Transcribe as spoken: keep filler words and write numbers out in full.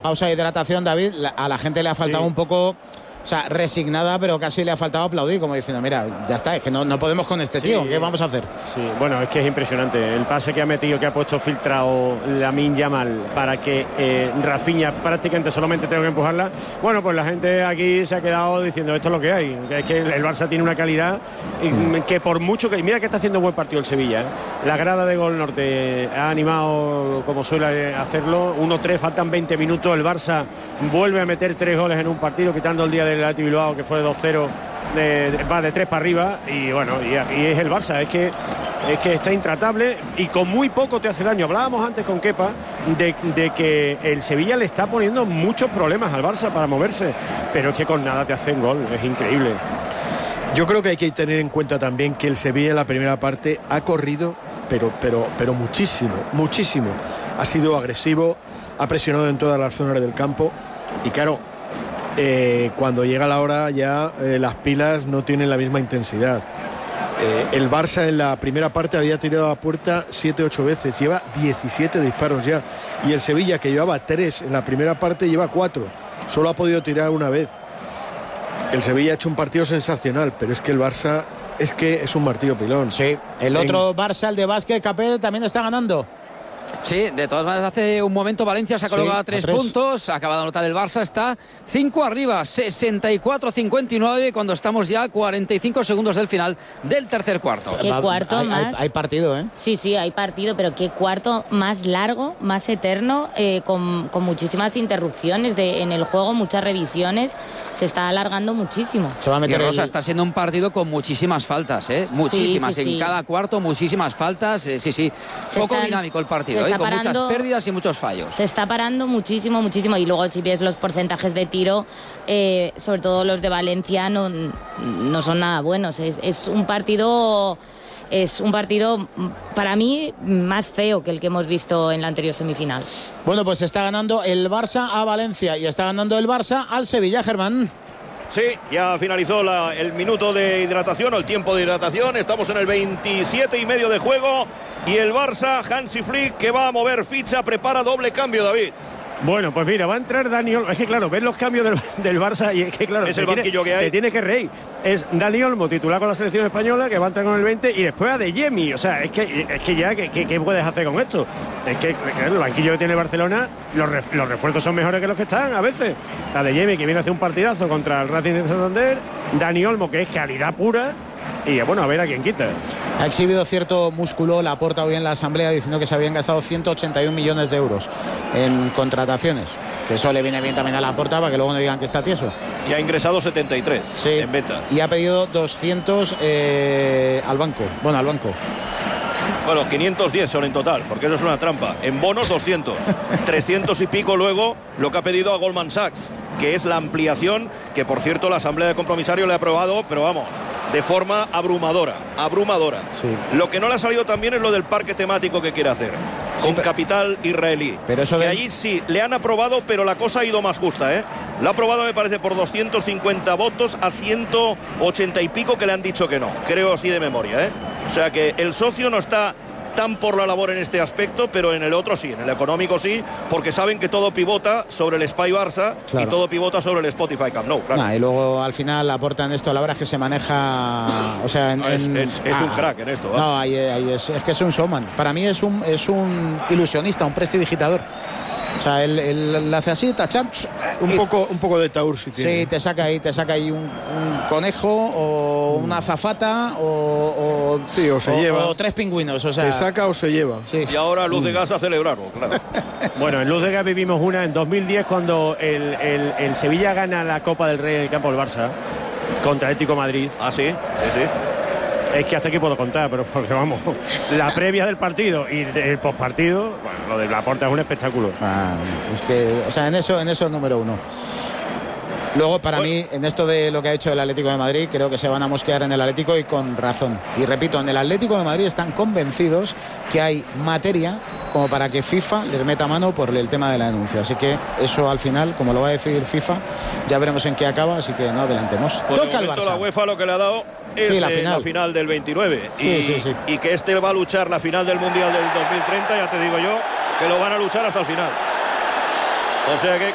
pausa de hidratación, David, la, a la gente le ha faltado sí. un poco... O sea, resignada, pero casi le ha faltado aplaudir, como diciendo, mira, ya está, es que no, no podemos con este sí, tío, ¿qué vamos a hacer? Sí, bueno, es que es impresionante. El pase que ha metido, que ha puesto filtrado Lamine Yamal para que eh, Rafinha prácticamente solamente tenga que empujarla. Bueno, pues la gente aquí se ha quedado diciendo, esto es lo que hay. Es que el, el Barça tiene una calidad mm. que por mucho que... Mira que está haciendo un buen partido el Sevilla, ¿eh? La grada de Gol Norte ha animado como suele hacerlo. uno tres, faltan veinte minutos. El Barça vuelve a meter tres goles en un partido, quitando el día del Athletic Bilbao, que fue de dos cero, de, de, va de tres para arriba, y bueno, y, y es el Barça, es que es que está intratable y con muy poco te hace daño. Hablábamos antes con Kepa de, de que el Sevilla le está poniendo muchos problemas al Barça para moverse, pero es que con nada te hacen gol, es increíble. Yo creo que hay que tener en cuenta también que el Sevilla en la primera parte ha corrido, pero, pero, pero muchísimo, muchísimo. Ha sido agresivo, ha presionado en todas las zonas del campo y claro, Eh, cuando llega la hora ya eh, las pilas no tienen la misma intensidad. Eh, el Barça en la primera parte había tirado a puerta siete ocho veces, lleva diecisiete disparos ya, y el Sevilla, que llevaba tres en la primera parte, lleva cuatro, solo ha podido tirar una vez. El Sevilla ha hecho un partido sensacional, pero es que el Barça es que es un martillo pilón. Sí, el en... otro Barça, el de básquet, Capel, también está ganando. Sí, de todas maneras, hace un momento Valencia se ha colocado sí, a tres, tres puntos, acaba de anotar el Barça, está cinco arriba, sesenta y cuatro cincuenta y nueve, cuando estamos ya a cuarenta y cinco segundos del final del tercer cuarto. ¿Qué cuarto hay, más? Hay, hay partido, ¿eh? Sí, sí, hay partido, pero qué cuarto más largo, más eterno, eh, con, con muchísimas interrupciones de, en el juego, muchas revisiones, se está alargando muchísimo. Se va a meter y Rosa, el... está siendo un partido con muchísimas faltas, ¿eh? Muchísimas, sí, sí, en sí. cada cuarto, muchísimas faltas, eh, sí, sí, se poco están... dinámico el partido. Se ¿eh? Con parando, muchas pérdidas y muchos fallos. Se está parando muchísimo, muchísimo. Y luego si ves los porcentajes de tiro, eh, sobre todo los de Valencia, no, no son nada buenos. Es, es un partido... Es un partido, para mí, más feo que el que hemos visto en la anterior semifinal. Bueno, pues está ganando el Barça a Valencia y está ganando el Barça al Sevilla, Germán. Sí, ya finalizó la, el minuto de hidratación o el tiempo de hidratación. Estamos en el veintisiete y medio de juego y el Barça, Hansi Flick, que va a mover ficha, prepara doble cambio, David. Bueno, pues mira, va a entrar Dani Olmo. Es que claro, ves los cambios del, del Barça y es que claro, es el banquillo tiene, que hay. Te tiene que reír. Es Dani Olmo, titular con la selección española, que va a entrar con el veinte, y después a Adeyemi. O sea, es que, es que ya, ¿qué, qué puedes hacer con esto? Es que el banquillo que tiene Barcelona, los, ref, los refuerzos son mejores que los que están a veces. Adeyemi, que viene a hacer un partidazo contra el Racing de Santander. Dani Olmo, que es calidad pura. Y bueno, a ver a quién quita. Ha exhibido cierto músculo Laporta hoy en la asamblea diciendo que se habían gastado ciento ochenta y un millones de euros en contrataciones. Que eso le viene bien también a Laporta para que luego no digan que está tieso. Y ha ingresado setenta y tres sí, en ventas. Y ha pedido doscientos eh, al banco. Bueno, al banco. Bueno, quinientos diez son en total, porque eso es una trampa. En bonos doscientos. trescientos y pico luego lo que ha pedido a Goldman Sachs, que es la ampliación, que por cierto la asamblea de compromisarios le ha aprobado, pero vamos, de forma abrumadora, abrumadora. Sí. Lo que no le ha salido también es lo del parque temático que quiere hacer, sí, con pero, capital israelí. Pero eso de... de... ahí sí, le han aprobado, pero la cosa ha ido más justa, ¿eh? Lo ha aprobado, me parece, por doscientos cincuenta votos a ciento ochenta y pico que le han dicho que no, creo así de memoria, ¿eh? O sea que el socio no está tan por la labor en este aspecto, pero en el otro sí, en el económico sí, porque saben que todo pivota sobre el Spy Barça, claro, y todo pivota sobre el Spotify Camp Nou. Claro. Nah, y luego al final aportan esto, la verdad es que se maneja, o sea, en, no, es, en, es, es ah, un crack en esto. ¿eh? No, ahí, ahí es, es que es un showman. Para mí es un es un ilusionista, un prestidigitador. O sea, él, él hace así, tachan, un y, poco un poco de taur si tiene. Sí, te saca ahí, te saca ahí un, un conejo o una azafata o, o, sí, o se o, lleva. O tres pingüinos, o sea. Te saca o se lleva. Sí. Y ahora Luz de Gas a celebrarlo, claro. Bueno, en Luz de Gas vivimos una en dos mil diez cuando el, el, el Sevilla gana la Copa del Rey en el campo del Barça contra Atlético de Madrid. Ah, sí, sí, sí. Es que hasta aquí puedo contar, pero porque vamos, la previa del partido y el postpartido, bueno, lo de Laporta es un espectáculo. Ah, es que, o sea, en eso, en eso es número uno. Luego, para bueno. mí, en esto de lo que ha hecho el Atlético de Madrid, creo que se van a mosquear en el Atlético y con razón. Y repito, en el Atlético de Madrid están convencidos que hay materia como para que FIFA les meta mano por el tema de la denuncia. Así que eso al final, como lo va a decidir FIFA, ya veremos en qué acaba, así que no adelantemos. Pues Toca el Barça. La UEFA lo que le ha dado es sí, la, final. Eh, la final del veintinueve. Sí, y, sí, sí. y que este va a luchar la final del Mundial del dos mil treinta, ya te digo yo, que lo van a luchar hasta el final. O sea que